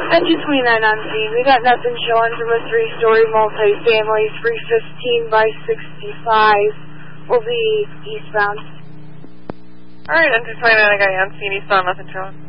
Engine 29 on scene. We got nothing showing from a 3-story multi-family, 315 by 65. Will be eastbound. Alright, Engine 29, I got you on scene, eastbound, nothing showing.